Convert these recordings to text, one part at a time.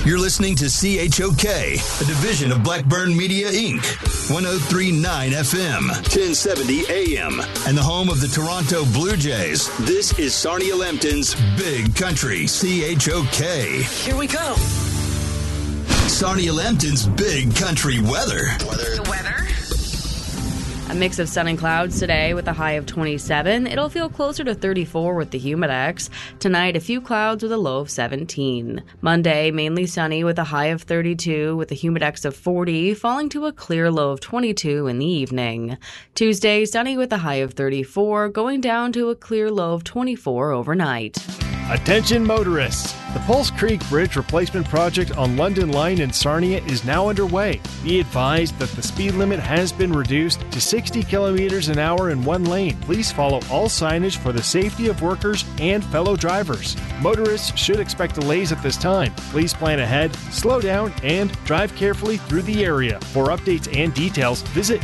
You're listening to CHOK, a division of Blackburn Media, Inc., 103.9 FM, 1070 AM, and the home of the Toronto Blue Jays. This is Sarnia Lambton's Big Country, CHOK. Here we go. Sarnia Lambton's Big Country weather. The weather? A mix of sun and clouds today with a high of 27. It'll feel closer to 34 with the humidex. Tonight, a few clouds with a low of 17. Monday, mainly sunny with a high of 32 with a humidex of 40, falling to a clear low of 22 in the evening. Tuesday, sunny with a high of 34, going down to a clear low of 24 overnight. Attention motorists! The Pulse Creek Bridge replacement project on London Line in Sarnia is now underway. Be advised that the speed limit has been reduced to 60 kilometers an hour in one lane. Please follow all signage for the safety of workers and fellow drivers. Motorists should expect delays at this time. Please plan ahead, slow down, and drive carefully through the area. For updates and details, visit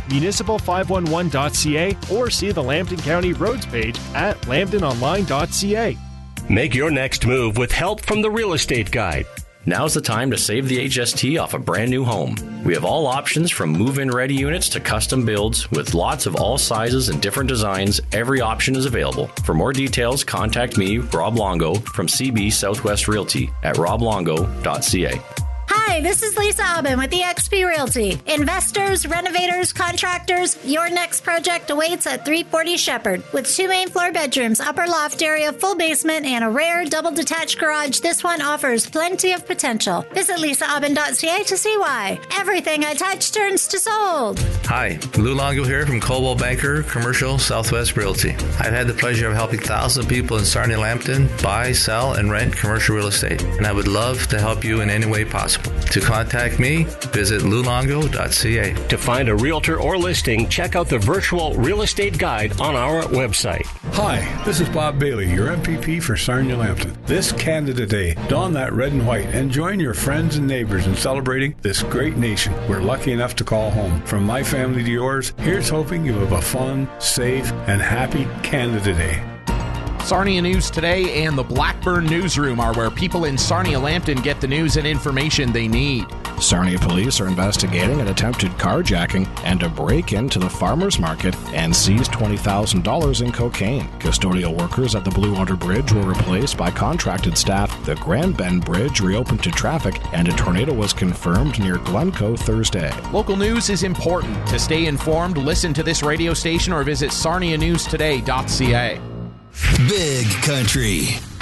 municipal511.ca or see the Lambton County Roads page at lambtononline.ca. Make your next move with help from the Real Estate Guide. Now's the time to save the HST off a brand new home. We have all options from move-in ready units to custom builds with lots of all sizes and different designs. Every option is available. For more details, contact me, Rob Longo, from CB Southwest Realty at roblongo.ca. Hi, this is Lisa Aubin with eXp Realty. Investors, renovators, contractors, your next project awaits at 340 Shepherd. With 2 main floor bedrooms, upper loft area, full basement, and a rare double detached garage, this one offers plenty of potential. Visit lisaaubin.ca to see why. Everything I touch turns to sold. Hi, Lou Longo here from Coldwell Banker Commercial Southwest Realty. I've had the pleasure of helping thousands of people in Sarnia Lambton buy, sell, and rent commercial real estate, and I would love to help you in any way possible. To contact me, visit lulongo.ca. To find a realtor or listing, check out the virtual real estate guide on our website. Hi, this is Bob Bailey, your MPP for Sarnia Lambton. This Canada Day, don that red and white and join your friends and neighbors in celebrating this great nation we're lucky enough to call home. From my family to yours, here's hoping you have a fun, safe, and happy Canada Day. Sarnia News Today and the Blackburn Newsroom are where people in Sarnia Lambton get the news and information they need. Sarnia police are investigating an attempted carjacking and a break-in to the farmers market and seized $20,000 in cocaine. Custodial workers at the Blue Water Bridge were replaced by contracted staff. The Grand Bend Bridge reopened to traffic and a tornado was confirmed near Glencoe Thursday. Local news is important. To stay informed, listen to this radio station or visit sarnianewstoday.ca. Big Country.